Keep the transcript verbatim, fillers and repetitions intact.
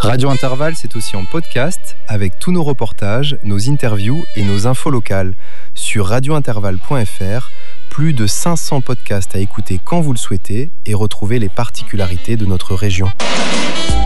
Radio Intervalle, c'est aussi en podcast avec tous nos reportages, nos interviews et nos infos locales. Sur radio intervalle point f r, plus de cinq cents podcasts à écouter quand vous le souhaitez et retrouver les particularités de notre région.